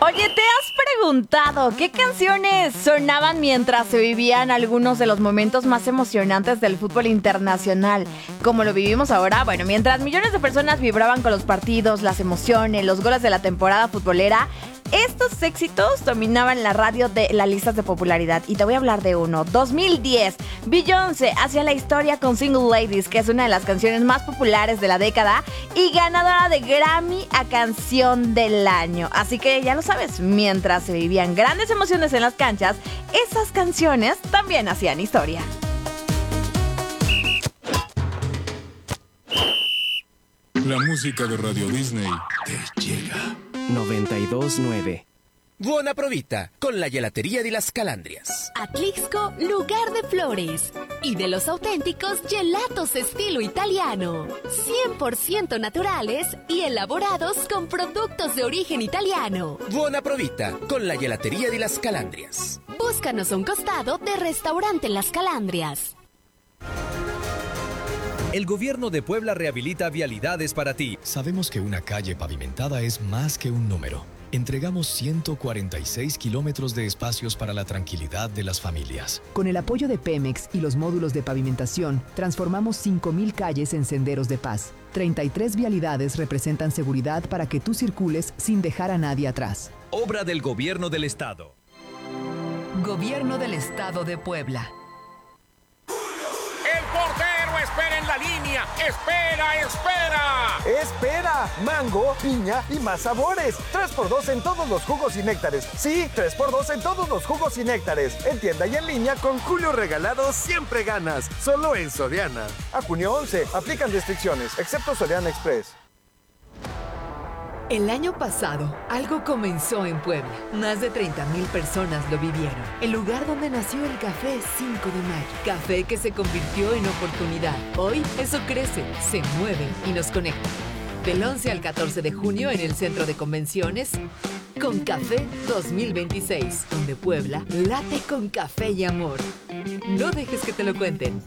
Oye, ¿te has preguntado qué canciones sonaban mientras se vivían algunos de los momentos más emocionantes del fútbol internacional? Como lo vivimos ahora, bueno, mientras millones de personas vibraban con los partidos, las emociones, los goles de la temporada futbolera, estos éxitos dominaban la radio de las listas de popularidad. Y te voy a hablar de uno. 2010, Beyoncé hacía la historia con Single Ladies, que es una de las canciones más populares de la década y ganadora de Grammy a Canción del Año. Así que ya lo sabes, mientras se vivían grandes emociones en las canchas, esas canciones también hacían historia. La música de Radio Disney te llega. 92.9. Buona provita con la gelatería de las Calandrias. Atlixco, lugar de flores y de los auténticos gelatos estilo italiano. 100% naturales y elaborados con productos de origen italiano. Buona provita con la gelatería de las Calandrias. Búscanos a un costado de Restaurante Las Calandrias. El gobierno de Puebla rehabilita vialidades para ti. Sabemos que una calle pavimentada es más que un número. Entregamos 146 kilómetros de espacios para la tranquilidad de las familias. Con el apoyo de Pemex y los módulos de pavimentación, transformamos 5,000 calles en senderos de paz. 33 vialidades representan seguridad para que tú circules sin dejar a nadie atrás. Obra del Gobierno del Estado. Gobierno del Estado de Puebla. ¡El portero espera en la línea! ¡Espera, espera! ¡Espera! Mango, piña y más sabores. 3x2 en todos los jugos y néctares. Sí, 3x2 en todos los jugos y néctares. En tienda y en línea con Julio Regalado siempre ganas. Solo en Soriana. A junio 11. Aplican restricciones, excepto Soriana Express. El año pasado, algo comenzó en Puebla. Más de 30,000 personas lo vivieron. El lugar donde nació el Café 5 de Mayo. Café que se convirtió en oportunidad. Hoy, eso crece, se mueve y nos conecta. Del 11 al 14 de junio en el Centro de Convenciones, Con Café 2026, donde Puebla late con café y amor. No dejes que te lo cuenten.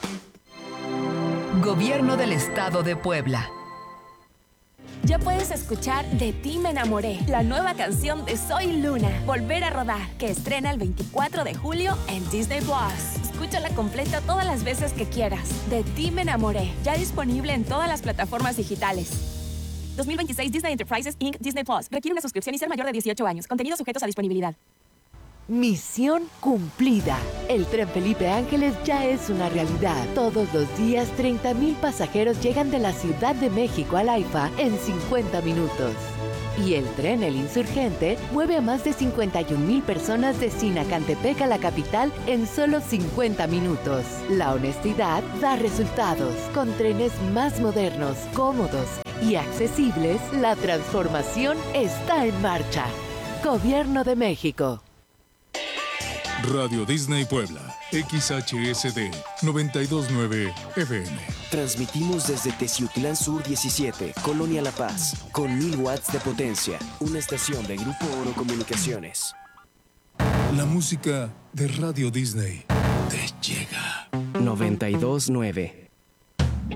Gobierno del Estado de Puebla. Ya puedes escuchar De ti me enamoré, la nueva canción de Soy Luna, Volver a rodar, que estrena el 24 de julio en Disney Plus. Escúchala completa todas las veces que quieras. De ti me enamoré, ya disponible en todas las plataformas digitales. 2026 Disney Enterprises Inc. Disney Plus. Requiere una suscripción y ser mayor de 18 años. Contenidos sujetos a disponibilidad. Misión cumplida. El tren Felipe Ángeles ya es una realidad. Todos los días 30,000 pasajeros llegan de la Ciudad de México al AIFA en 50 minutos. Y el tren El Insurgente mueve a más de 51,000 personas de Sinacantepec a la capital en solo 50 minutos. La honestidad da resultados. Con trenes más modernos, cómodos y accesibles, la transformación está en marcha. Gobierno de México. Radio Disney Puebla, XHSD 92.9 FM. Transmitimos desde Teciutlán Sur 17, Colonia La Paz, con 1000 watts de potencia. Una estación de Grupo Oro Comunicaciones. La música de Radio Disney te llega. 92.9.